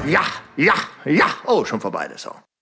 Ja, ja, ja. Oh, schon vorbei der Song.